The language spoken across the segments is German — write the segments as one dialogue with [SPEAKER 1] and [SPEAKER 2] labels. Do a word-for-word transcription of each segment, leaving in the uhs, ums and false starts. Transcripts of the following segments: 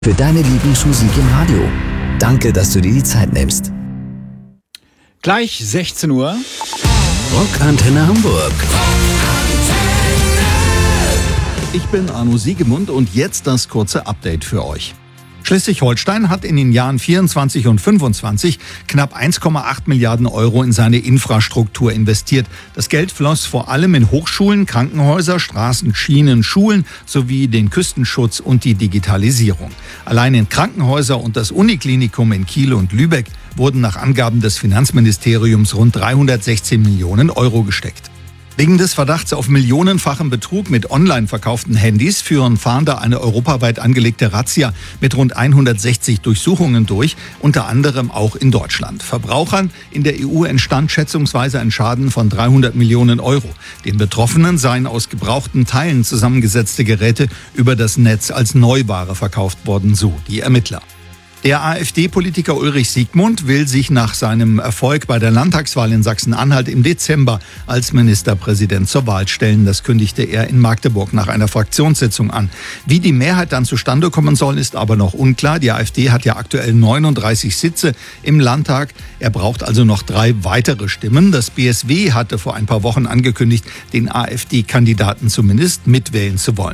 [SPEAKER 1] Für deine Lieblingsmusik im Radio. Danke, dass du dir die Zeit nimmst.
[SPEAKER 2] Gleich sechzehn Uhr.
[SPEAKER 3] Rockantenne Hamburg.
[SPEAKER 4] Ich bin Arno Siegemund und jetzt das kurze Update für euch. Schleswig-Holstein hat in den Jahren vierundzwanzig und fünfundzwanzig knapp eins Komma acht Milliarden Euro in seine Infrastruktur investiert. Das Geld floss vor allem in Hochschulen, Krankenhäuser, Straßen, Schienen, Schulen sowie den Küstenschutz und die Digitalisierung. Allein in Krankenhäuser und das Uniklinikum in Kiel und Lübeck wurden nach Angaben des Finanzministeriums rund dreihundertsechzehn Millionen Euro gesteckt. Wegen des Verdachts auf millionenfachen Betrug mit online verkauften Handys führen Fahnder eine europaweit angelegte Razzia mit rund hundertsechzig Durchsuchungen durch, unter anderem auch in Deutschland. Verbrauchern in der E U entstand schätzungsweise ein Schaden von dreihundert Millionen Euro. Den Betroffenen seien aus gebrauchten Teilen zusammengesetzte Geräte über das Netz als Neuware verkauft worden, so die Ermittler. Der AfD-Politiker Ulrich Siegmund will sich nach seinem Erfolg bei der Landtagswahl in Sachsen-Anhalt im Dezember als Ministerpräsident zur Wahl stellen. Das kündigte er in Magdeburg nach einer Fraktionssitzung an. Wie die Mehrheit dann zustande kommen soll, ist aber noch unklar. Die AfD hat ja aktuell neununddreißig Sitze im Landtag. Er braucht also noch drei weitere Stimmen. Das B S W hatte vor ein paar Wochen angekündigt, den AfD-Kandidaten zumindest mitwählen zu wollen.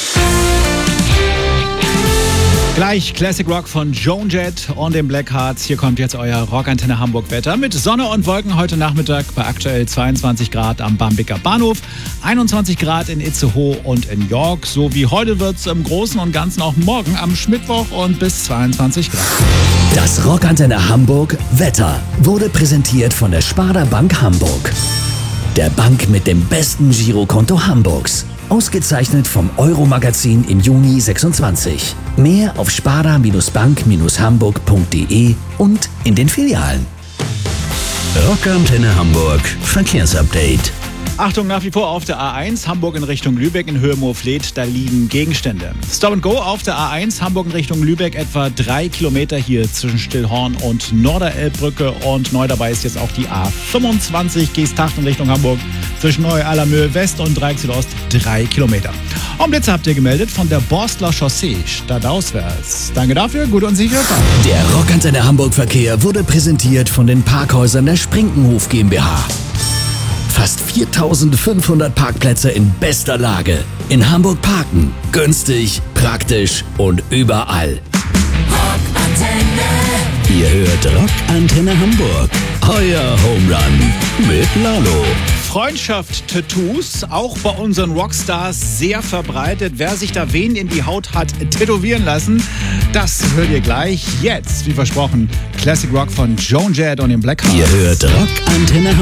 [SPEAKER 2] Gleich Classic Rock von Joan Jett und den Blackhearts. Hier kommt jetzt euer Rockantenne Hamburg Wetter mit Sonne und Wolken heute Nachmittag bei aktuell zweiundzwanzig Grad am Barmbeker Bahnhof, einundzwanzig Grad in Itzehoe und in York. So wie heute wird es im Großen und Ganzen auch morgen am Schmittwoch und bis zweiundzwanzig Grad.
[SPEAKER 1] Das Rockantenne Hamburg Wetter wurde präsentiert von der Sparda Bank Hamburg. Der Bank mit dem besten Girokonto Hamburgs. Ausgezeichnet vom Euro-Magazin im Juni sechsundzwanzig. Mehr auf sparda-bank hamburg punkt de und in den Filialen.
[SPEAKER 3] Rockantenne Hamburg Verkehrsupdate.
[SPEAKER 2] Achtung, nach wie vor auf der A eins, Hamburg in Richtung Lübeck in Höhe Moorfleet, da liegen Gegenstände. Stop and Go auf der A eins, Hamburg in Richtung Lübeck, etwa drei Kilometer hier zwischen Stillhorn und Norderelbbrücke. Und neu dabei ist jetzt auch die A fünfundzwanzig, Geesthacht in Richtung Hamburg, zwischen Neu-Allermöhe West und Dreieck Südost, drei Kilometer. Und Blitze habt ihr gemeldet von der Borstler Chaussee, stadtauswärts. Danke dafür, gute und sichere Fahrt.
[SPEAKER 1] Der Rockantenne Hamburg Verkehr wurde präsentiert von den Parkhäusern der Sprinkenhof GmbH. Fast viertausendfünfhundert Parkplätze in bester Lage. In Hamburg parken. Günstig, praktisch und überall.
[SPEAKER 3] Rockantenne. Ihr hört Rockantenne Hamburg. Euer Home Run mit Lalo.
[SPEAKER 2] Freundschaft-Tattoos, auch bei unseren Rockstars sehr verbreitet. Wer sich da wen in die Haut hat tätowieren lassen, das hört ihr gleich. Jetzt, wie versprochen, Classic Rock von Joan Jett und den Blackhearts.
[SPEAKER 3] Ihr hört Rockantenne Hamburg.